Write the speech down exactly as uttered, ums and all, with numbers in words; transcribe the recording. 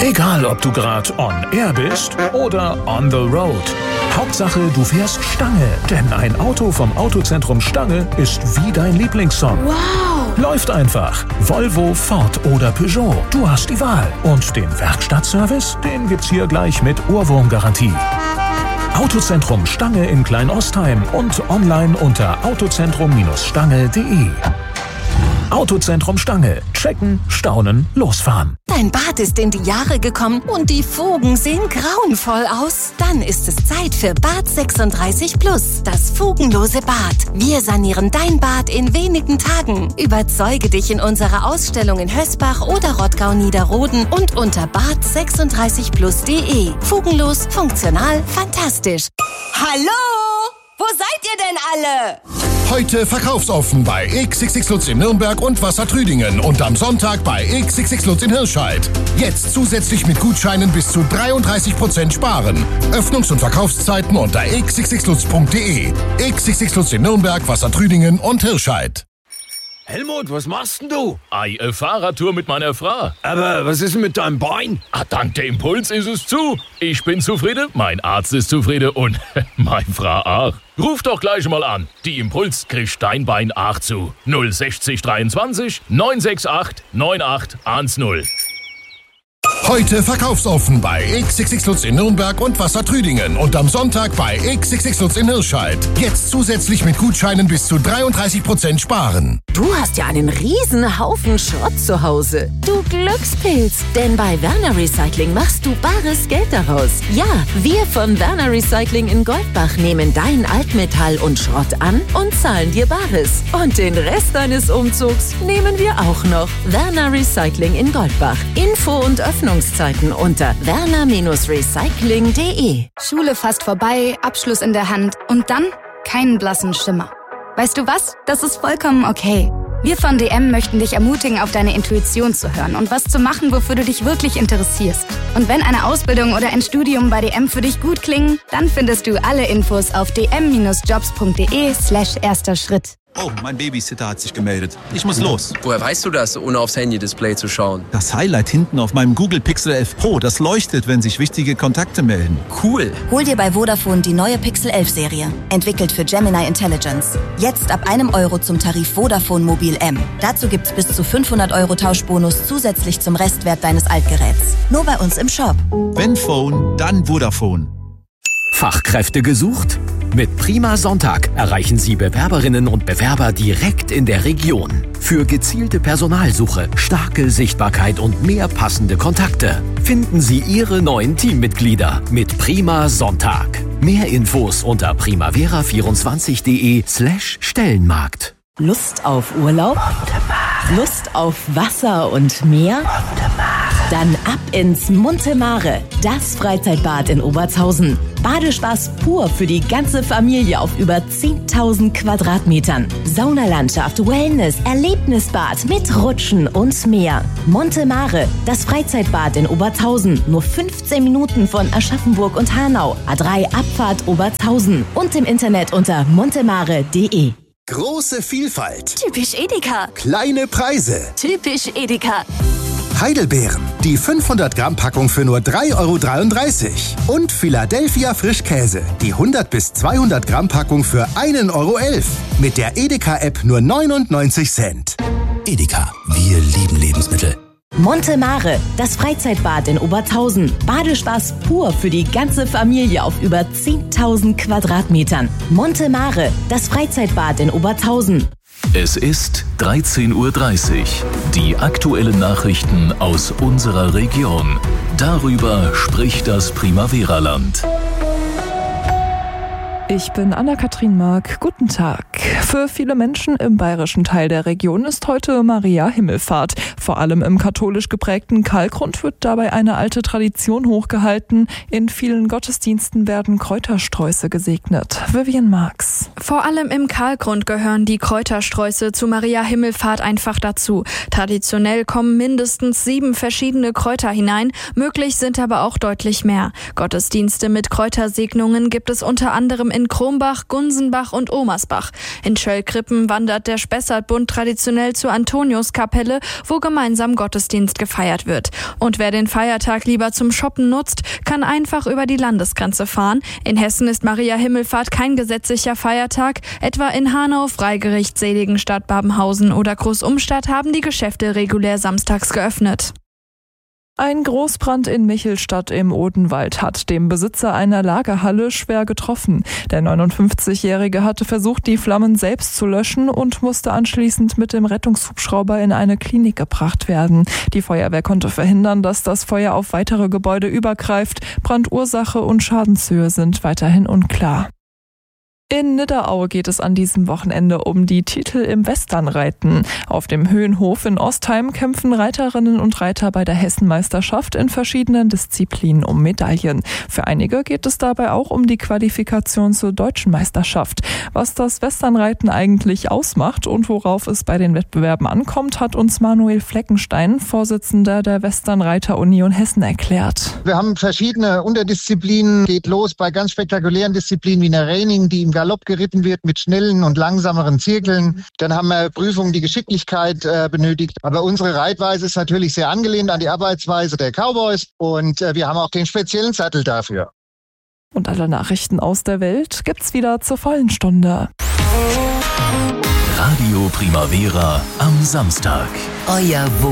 Egal, ob du gerade on air bist oder on the road. Hauptsache, du fährst Stange, denn ein Auto vom Autozentrum Stange ist wie dein Lieblingssong. Wow! Läuft einfach. Volvo, Ford oder Peugeot. Du hast die Wahl. Und den Werkstattservice, den gibt's hier gleich mit Ohrwurmgarantie. Autozentrum Stange in Kleinostheim und online unter autozentrum Stange punkt de. Autozentrum Stange. Checken, staunen, losfahren. Dein Bad ist in die Jahre gekommen und die Fugen sehen grauenvoll aus. Dann ist es Zeit für Bad sechsunddreißig Plus, das fugenlose Bad. Wir sanieren dein Bad in wenigen Tagen. Überzeuge dich in unserer Ausstellung in Hösbach oder Rottgau-Niederroden und unter bad sechsunddreißig plus punkt de. Fugenlos, funktional, fantastisch. Hallo? Wo seid ihr denn alle? Heute verkaufsoffen bei X X X Lutz in Nürnberg und Wassertrüdingen und am Sonntag bei X X X Lutz in Hirscheid. Jetzt zusätzlich mit Gutscheinen bis zu dreiunddreißig Prozent sparen. Öffnungs- und Verkaufszeiten unter x x x lutz punkt de. X X X Lutz in Nürnberg, Wassertrüdingen und Hirscheid. Helmut, was machst denn du? Ei, eine Fahrradtour mit meiner Frau. Aber was ist denn mit deinem Bein? Ah, dank der Impuls ist es zu. Ich bin zufrieden, mein Arzt ist zufrieden und meine Frau auch. Ruf doch gleich mal an. Die Impuls kriegt dein Bein auch zu. null sechzig dreiundzwanzig neun sechs acht neun acht eins null. Heute verkaufsoffen bei X X X Lutz in Nürnberg und Wassertrüdingen und am Sonntag bei X X X Lutz in Hirscheid. Jetzt zusätzlich mit Gutscheinen bis zu dreiunddreißig Prozent sparen. Du hast ja einen riesen Haufen Schrott zu Hause. Du Glückspilz. Denn bei Werner Recycling machst du bares Geld daraus. Ja, wir von Werner Recycling in Goldbach nehmen dein Altmetall und Schrott an und zahlen dir Bares. Und den Rest deines Umzugs nehmen wir auch noch. Werner Recycling in Goldbach. Info und Öffnungszeiten unter werner recycling punkt de. Schule fast vorbei, Abschluss in der Hand und dann keinen blassen Schimmer. Weißt du was? Das ist vollkommen okay. Wir von D M möchten dich ermutigen, auf deine Intuition zu hören und was zu machen, wofür du dich wirklich interessierst. Und wenn eine Ausbildung oder ein Studium bei D M für dich gut klingen, dann findest du alle Infos auf d m jobs punkt de slash erster Schritt. Oh, mein Babysitter hat sich gemeldet. Ich muss los. Woher weißt du das, ohne aufs Handy-Display zu schauen? Das Highlight hinten auf meinem Google Pixel elf Pro, das leuchtet, wenn sich wichtige Kontakte melden. Cool. Hol dir bei Vodafone die neue Pixel elf Serie. Entwickelt für Gemini Intelligence. Jetzt ab einem Euro zum Tarif Vodafone Mobil M. Dazu gibt's bis zu fünfhundert Euro Tauschbonus zusätzlich zum Restwert deines Altgeräts. Nur bei uns im Shop. Wenn Phone, dann Vodafone. Fachkräfte gesucht? Mit Prima Sonntag erreichen Sie Bewerberinnen und Bewerber direkt in der Region. Für gezielte Personalsuche, starke Sichtbarkeit und mehr passende Kontakte finden Sie Ihre neuen Teammitglieder mit Prima Sonntag. Mehr Infos unter primavera vierundzwanzig punkt de slash Stellenmarkt. Lust auf Urlaub? Lust auf Wasser und Meer? Dann ab ins Monte Mare, das Freizeitbad in Obertshausen. Badespaß pur für die ganze Familie auf über zehntausend Quadratmetern. Saunalandschaft, Wellness, Erlebnisbad mit Rutschen und mehr. Monte Mare, das Freizeitbad in Obertshausen. Nur fünfzehn Minuten von Aschaffenburg und Hanau. A drei Abfahrt Obertshausen. Und im Internet unter montemare punkt de. Große Vielfalt. Typisch Edeka. Kleine Preise. Typisch Edeka. Heidelbeeren. Die fünfhundert Gramm Packung für nur drei Euro dreiunddreißig. Und Philadelphia Frischkäse. Die hundert bis zweihundert Gramm Packung für ein Euro elf. Mit der Edeka-App nur neunundneunzig Cent. Edeka. Wir lieben Lebensmittel. Monte Mare, das Freizeitbad in Obertshausen. Badespaß pur für die ganze Familie auf über zehntausend Quadratmetern. Monte Mare, das Freizeitbad in Obertshausen. Es ist dreizehn Uhr dreißig. Die aktuellen Nachrichten aus unserer Region. Darüber spricht das Primavera-Land. Ich bin Anna-Kathrin Mark. Guten Tag. Für viele Menschen im bayerischen Teil der Region ist heute Maria Himmelfahrt. Vor allem im katholisch geprägten Kalkrund wird dabei eine alte Tradition hochgehalten. In vielen Gottesdiensten werden Kräutersträuße gesegnet. Vivian Marx. Vor allem im Kalkrund gehören die Kräutersträuße zu Maria Himmelfahrt einfach dazu. Traditionell kommen mindestens sieben verschiedene Kräuter hinein. Möglich sind aber auch deutlich mehr. Gottesdienste mit Kräutersegnungen gibt es unter anderem in Krombach, Gunsenbach und Omersbach. In Schöllkrippen wandert der Spessartbund traditionell zur Antoniuskapelle, wo gemeinsam Gottesdienst gefeiert wird. Und wer den Feiertag lieber zum Shoppen nutzt, kann einfach über die Landesgrenze fahren. In Hessen ist Maria Himmelfahrt kein gesetzlicher Feiertag. Etwa in Hanau, Freigericht, Seligenstadt, Babenhausen oder Großumstadt haben die Geschäfte regulär samstags geöffnet. Ein Großbrand in Michelstadt im Odenwald hat dem Besitzer einer Lagerhalle schwer getroffen. Der neunundfünfzigjährige hatte versucht, die Flammen selbst zu löschen und musste anschließend mit dem Rettungshubschrauber in eine Klinik gebracht werden. Die Feuerwehr konnte verhindern, dass das Feuer auf weitere Gebäude übergreift. Brandursache und Schadenshöhe sind weiterhin unklar. In Nidderaue geht es an diesem Wochenende um die Titel im Westernreiten. Auf dem Höhenhof in Ostheim kämpfen Reiterinnen und Reiter bei der Hessenmeisterschaft in verschiedenen Disziplinen um Medaillen. Für einige geht es dabei auch um die Qualifikation zur deutschen Meisterschaft. Was das Westernreiten eigentlich ausmacht und worauf es bei den Wettbewerben ankommt, hat uns Manuel Fleckenstein, Vorsitzender der Westernreiter Union Hessen, erklärt. Wir haben verschiedene Unterdisziplinen. Geht los bei ganz spektakulären Disziplinen wie einer Reining, die im Galopp geritten wird mit schnellen und langsameren Zirkeln. Dann haben wir Prüfungen, die Geschicklichkeit äh, benötigt. Aber unsere Reitweise ist natürlich sehr angelehnt an die Arbeitsweise der Cowboys und äh, wir haben auch den speziellen Sattel dafür. Und alle Nachrichten aus der Welt gibt's wieder zur vollen Stunde. Radio Primavera am Samstag. Euer